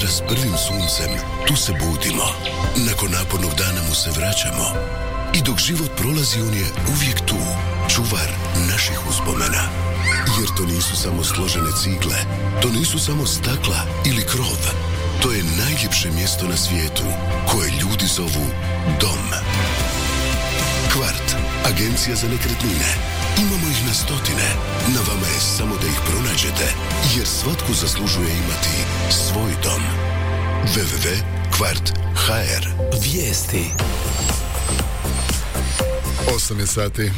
jutra s prvim suncem, tu se budimo. Nakon napornog dana mu se vraćamo. I dok život prolazi, on je uvijek tu, čuvar naših uspomena. Jer to nisu samo složene cigle, to nisu samo stakla ili krov. To je najljepše mjesto na svijetu, koje ljudi zovu dom. Kvart, agencija za nekretnine. Imamo ih na stotine. Na vama je samo da ih pronađete, jer svatko zaslužuje imati svoj dom. www.kvart.hr. Vijesti. 8 je sati.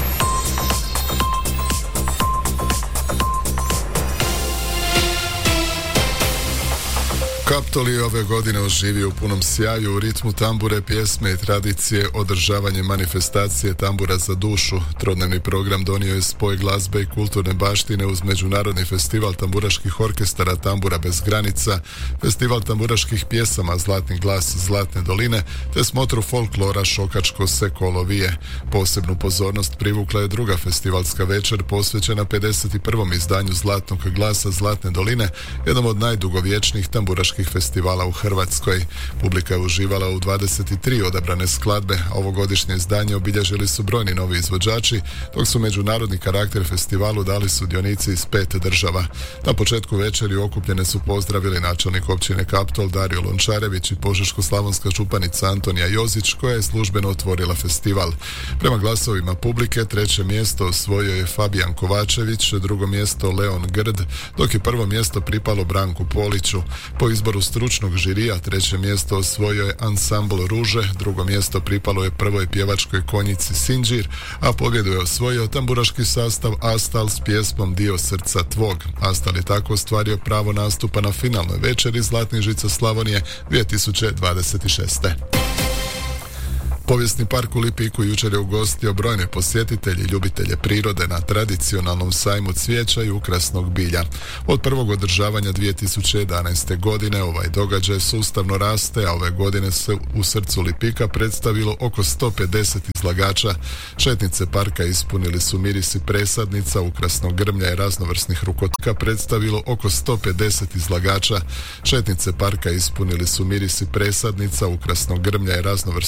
Kaptol je ove godine oživio u punom sjaju u ritmu tambure, pjesme i tradicije, održavanje manifestacije Tambura za dušu. Trodnevni program donio je spoj glazbe i kulturne baštine uz međunarodni festival tamburaških orkestara Tambura bez granica, festival tamburaških pjesama Zlatni glas Zlatne doline, te smotru folklora Šokačko se kolovije. Posebnu pozornost privukla je druga festivalska večer posvećena 51. izdanju Zlatnog glasa Zlatne doline, jednom od najdugovječnijih tamburaških festivala u Hrvatskoj. Publika je uživala u 23 odabrane skladbe, a ovogodišnje izdanje obilježili su brojni novi izvođači, dok su međunarodni karakter festivalu dali sudionici iz 5 država. Na početku večeri okupljene su pozdravili načelnik općine Kaptol Dario Lončarević i Požeško-slavonska županica Antonija Jozić, koja je službeno otvorila festival. Prema glasovima publike, 3. mjesto osvojio je Fabijan Kovačević, 2. mjesto Leon Grd, dok je 1. mjesto pripalo Branku Poliću. Po izboru stručnog žirija 3. mjesto osvojio je ansambl Ruže, 2. mjesto pripalo je prvoj pjevačkoj konjici Sinđir, a pobjedu je osvojio tamburaški sastav Astal s pjesmom Dio srca tvog. Astal je tako ostvario pravo nastupa na finalnoj večeri Zlatnih žica Slavonije 2026. Povijesni park u Lipiku jučer je ugostio brojne posjetitelje i ljubitelje prirode na tradicionalnom sajmu cvijeća i ukrasnog bilja. Od prvog održavanja 2011. godine ovaj događaj sustavno raste, a ove godine se u srcu Lipika predstavilo oko 150 izlagača. Šetnice parka ispunili su mirisi presadnica, ukrasnog grmlja i raznovrsnih rukotka predstavilo oko 150 izlagača. Šetnice parka ispunili su mirisi presadnica, ukrasnog grmlja i raznovrsnih